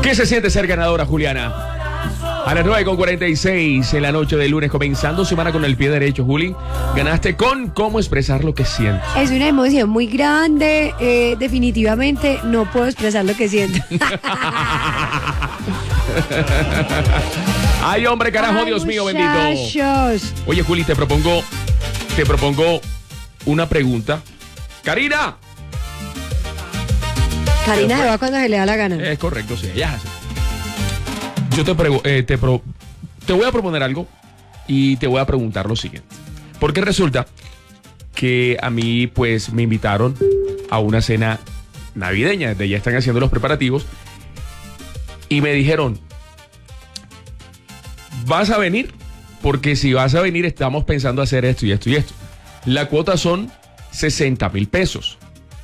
¿Qué se siente ser ganadora, Juliana? A las 9:46 en la noche del lunes, comenzando semana con el pie derecho, Juli. Ganaste con cómo expresar lo que sientes. Es una emoción muy grande. Definitivamente no puedo expresar lo que siento. Ay, hombre, carajo, ay, Dios mío, bendito. Oye, Juli, te propongo una pregunta. ¡Karina! Karina se va cuando se le da la gana. Es correcto, sí, ella hace. Yo te voy a proponer algo y te voy a preguntar lo siguiente. Porque resulta que a mí, pues, me invitaron a una cena navideña. Ya están haciendo los preparativos. Y me dijeron, ¿vas a venir? Porque si vas a venir, estamos pensando hacer esto y esto y esto. La cuota son 60,000 pesos.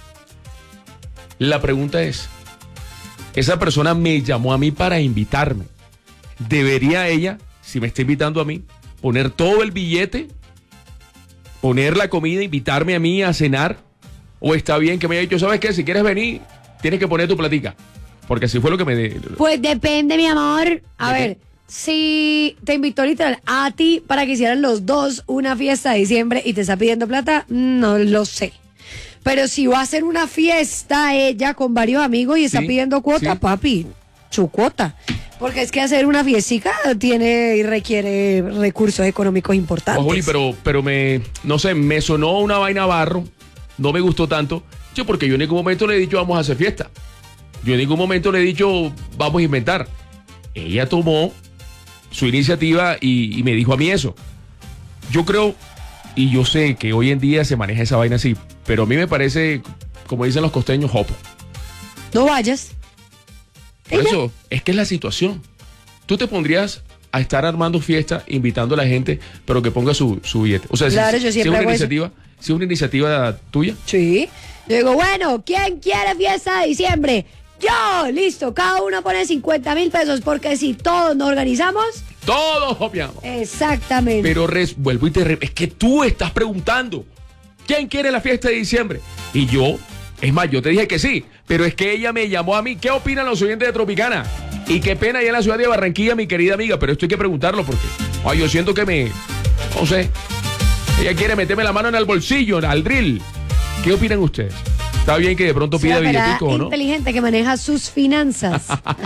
La pregunta es, esa persona me llamó a mí para invitarme. ¿Debería ella, si me está invitando a mí, poner todo el billete, poner la comida, invitarme a mí a cenar? ¿O está bien que me haya dicho, sabes qué, si quieres venir, tienes que poner tu platica? Porque así fue lo que me... Pues depende, mi amor. A ver, si te invitó literal a ti para que hicieran los dos una fiesta de diciembre y te está pidiendo plata, no lo sé. Pero si va a hacer una fiesta ella con varios amigos y está pidiendo cuota, papi, su cuota. Porque es que hacer una fiestica tiene y requiere recursos económicos importantes. Juli, pero me sonó una vaina barro, no me gustó tanto, porque yo en ningún momento le he dicho vamos a hacer fiesta. Yo en ningún momento le he dicho vamos a inventar. Ella tomó su iniciativa y me dijo a mí eso. Yo creo, y yo sé que hoy en día se maneja esa vaina así, pero a mí me parece, como dicen los costeños, jopo. No vayas. Por eso, es que es la situación. Tú te pondrías a estar armando fiesta, invitando a la gente, pero que ponga su billete. O sea, claro, yo siempre hago si es una iniciativa tuya. Sí. Yo digo, bueno, ¿quién quiere fiesta de diciembre? Yo, listo, cada uno pone 50,000 pesos, porque si todos nos organizamos... Todos copiamos. Exactamente. Pero vuelvo y es que tú estás preguntando, ¿quién quiere la fiesta de diciembre? Y yo, es más, yo te dije que sí, pero es que ella me llamó a mí. ¿Qué opinan los oyentes de Tropicana? Y qué pena allá en la ciudad de Barranquilla, mi querida amiga, pero esto hay que preguntarlo porque yo siento que no sé, ella quiere meterme la mano en el bolsillo, al drill. ¿Qué opinan ustedes? Está bien que de pronto pida billetico, ¿no? Inteligente que maneja sus finanzas.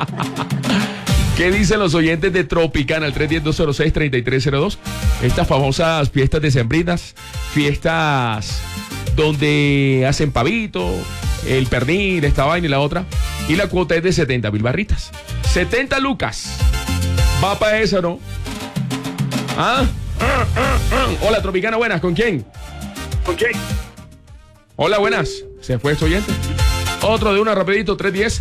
¿Qué dicen los oyentes de Tropicana al 310-206-3302? Estas famosas fiestas decembrinas, fiestas donde hacen pavito, el pernil, esta vaina y la otra. Y la cuota es de 70,000 barritas. 70 lucas. Va para eso, ¿no? ¿Ah? Hola, Tropicana, buenas. ¿Con quién? ¿Con quién? Hola, buenas. ¿Se fue este oyente? Otro de una, rapidito,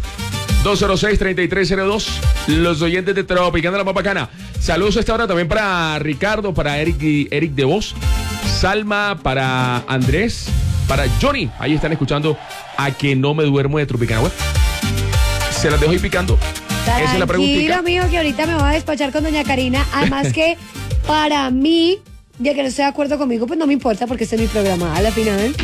310-206-3302. Los oyentes de Tropicana, la más bacana. Saludos a esta hora también para Ricardo, para Eric de Voz, Salma, para Andrés, para Johnny. Ahí están escuchando A Que No Me Duermo de Tropicana. Bueno, se las dejo ahí picando. Esa es la preguntita. Tranquilo, amigo, que ahorita me voy a despachar con doña Karina. Además que para mí, ya que no estoy de acuerdo conmigo, pues no me importa porque este es mi programa a la final.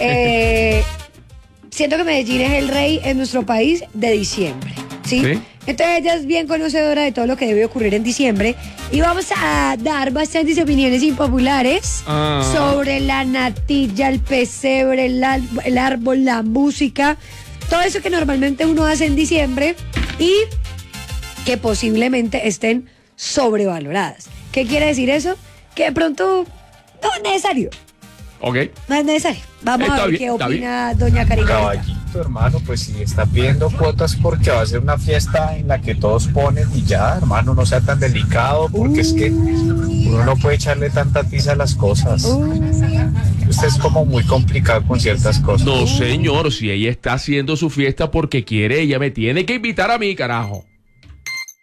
Siento que Medellín es el rey en nuestro país de diciembre, ¿sí? Entonces ella es bien conocedora de todo lo que debe ocurrir en diciembre y vamos a dar bastantes opiniones impopulares sobre la natilla, el pesebre, el árbol, la música, todo eso que normalmente uno hace en diciembre y que posiblemente estén sobrevaloradas. ¿Qué quiere decir eso? Que de pronto no es necesario. Ok. No es necesario. Vamos a ver qué opina doña Karina. Caballito, hermano, pues si está pidiendo cuotas porque va a ser una fiesta en la que todos ponen y ya, hermano, no sea tan delicado, porque es que uno no puede echarle tanta tiza a las cosas. Usted es como muy complicado con ciertas cosas. No, señor, si ella está haciendo su fiesta porque quiere, ella me tiene que invitar a mí, carajo.